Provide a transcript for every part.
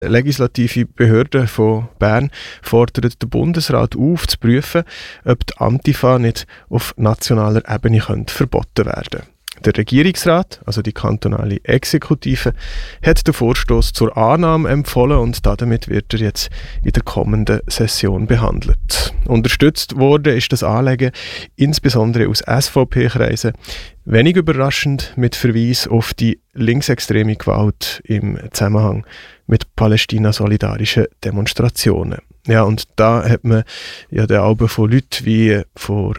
Die legislative Behörde von Bern fordert den Bundesrat auf, zu prüfen, ob die Antifa nicht auf nationaler Ebene verboten werden könnte. Der Regierungsrat, also die kantonale Exekutive, hat den Vorstoss zur Annahme empfohlen und damit wird er jetzt in der kommenden Session behandelt. Unterstützt wurde ist das Anliegen insbesondere aus SVP-Kreisen, wenig überraschend mit Verweis auf die linksextreme Gewalt im Zusammenhang mit palästina-solidarischen Demonstrationen. Ja, und da hat man ja den Alben von Leuten wie von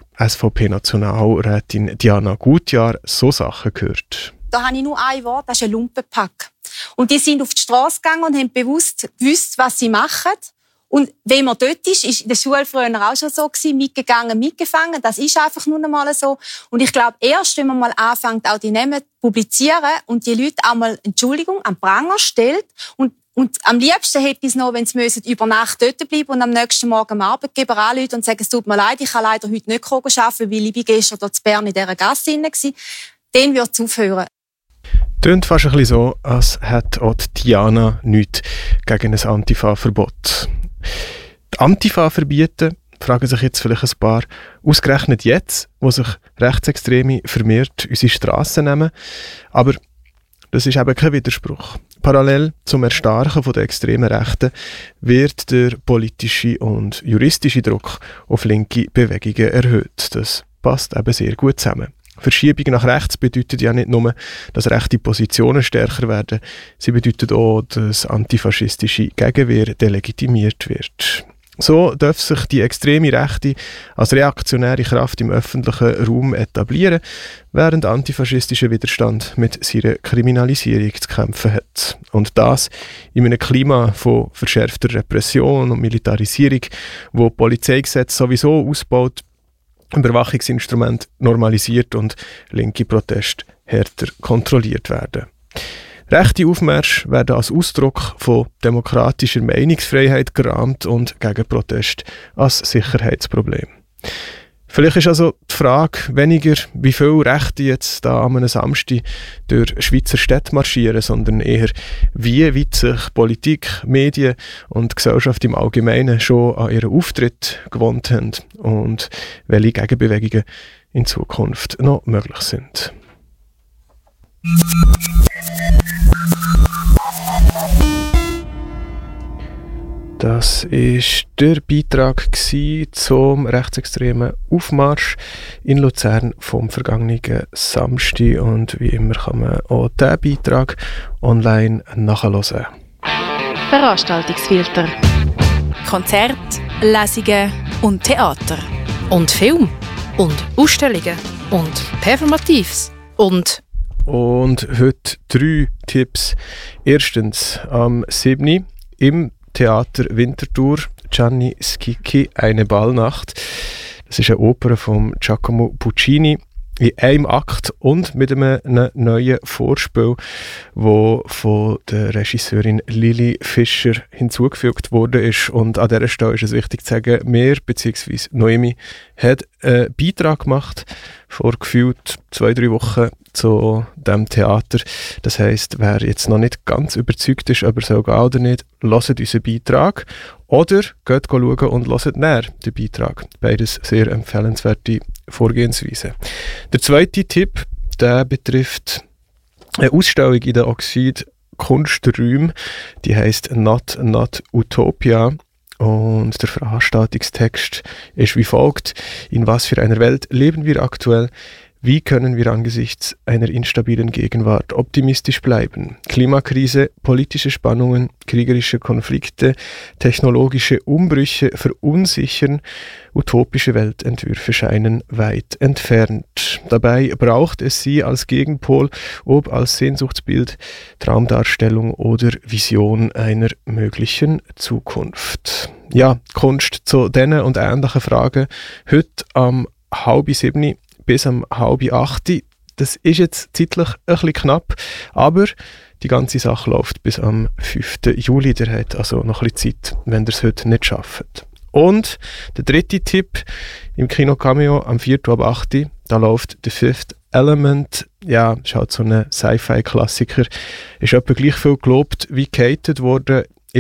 SVP-Nationalrätin Diana Gutjahr so Sachen gehört. Da habe ich nur ein Wort, das ist ein Lumpenpack. Und die sind auf die Straße gegangen und haben bewusst gewusst, was sie machen. Und wenn man dort ist in der Schule früher auch schon so gewesen, mitgegangen, mitgefangen. Das ist einfach nur einmal so. Und ich glaube, erst wenn man mal anfängt, auch die Namen zu publizieren und die Leute auch mal Entschuldigung an den Pranger stellt und am liebsten hätte ich es noch, wenn sie über Nacht dort bleiben und am nächsten Morgen am Arbeitgeber anrufen und sagen, es tut mir leid, ich kann leider heute nicht arbeiten, weil ich gestern dort in Bern in dieser Gasse war. Dann würde es aufhören. Tönt fast ein bisschen so, als hätte auch Diana nichts gegen ein Antifa-Verbot. Die Antifa verbieten, fragen sich jetzt vielleicht ein paar, ausgerechnet jetzt, wo sich Rechtsextreme vermehrt unsere Strassen nehmen. Aber das ist eben kein Widerspruch. Parallel zum Erstarken der extremen Rechten wird der politische und juristische Druck auf linke Bewegungen erhöht. Das passt eben sehr gut zusammen. Verschiebung nach rechts bedeutet ja nicht nur, dass rechte Positionen stärker werden, sie bedeutet auch, dass antifaschistische Gegenwehr delegitimiert wird. So darf sich die extreme Rechte als reaktionäre Kraft im öffentlichen Raum etablieren, während antifaschistischer Widerstand mit seiner Kriminalisierung zu kämpfen hat. Und das in einem Klima von verschärfter Repression und Militarisierung, wo das Polizeigesetz sowieso ausbaut, Überwachungsinstrumente normalisiert und linke Proteste härter kontrolliert werden. Rechte Aufmärsche werden als Ausdruck von demokratischer Meinungsfreiheit gerahmt und Gegenprotest als Sicherheitsproblem. Vielleicht ist also die Frage weniger, wie viele Rechte jetzt da an einem Samstag durch Schweizer Städte marschieren, sondern eher, wie weit sich Politik, Medien und Gesellschaft im Allgemeinen schon an ihren Auftritt gewohnt haben und welche Gegenbewegungen in Zukunft noch möglich sind. Das war der Beitrag zum rechtsextremen Aufmarsch in Luzern vom vergangenen Samstag. Und wie immer kann man auch diesen Beitrag online nachhören. Veranstaltungsfilter. Konzerte, Lesungen und Theater. Und Film. Und Ausstellungen. Und Performatives. Und heute 3 Tipps. Erstens, am 7. im Theater Winterthur, Gianni Schicchi, «Eine Ballnacht». Das ist eine Oper von Giacomo Puccini in einem Akt und mit einem neuen Vorspiel, das von der Regisseurin Lili Fischer hinzugefügt wurde. Und an dieser Stelle ist es wichtig zu sagen, wir bzw. Noemi hat einen Beitrag gemacht vor gefühlt 2-3 Wochen zu diesem Theater. Das heisst, wer jetzt noch nicht ganz überzeugt ist, ob er soll gehen oder nicht, hört unseren Beitrag oder geht schauen und hört näher den Beitrag. Beides sehr empfehlenswerte Vorgehensweise. Der zweite Tipp, der betrifft eine Ausstellung in der Oxid Kunsträume, die heisst Not Utopia. Und der Veranstaltungstext ist wie folgt: In was für einer Welt leben wir aktuell? Wie können wir angesichts einer instabilen Gegenwart optimistisch bleiben? Klimakrise, politische Spannungen, kriegerische Konflikte, technologische Umbrüche verunsichern, utopische Weltentwürfe scheinen weit entfernt. Dabei braucht es sie als Gegenpol, ob als Sehnsuchtsbild, Traumdarstellung oder Vision einer möglichen Zukunft. Ja, Kunst zu diesen und ähnlichen Fragen heute am 6:30 bis am 7:30. Das ist jetzt zeitlich ein bisschen knapp, aber die ganze Sache läuft bis am 5. Juli. Der hat also noch ein bisschen Zeit, wenn ihr es heute nicht schafft. Und der dritte Tipp, im Kino Cameo am 4:08, da läuft The Fifth Element. Ja, ist halt so ein Sci-Fi-Klassiker. Ist etwa gleich viel gelobt wie gehatet worden.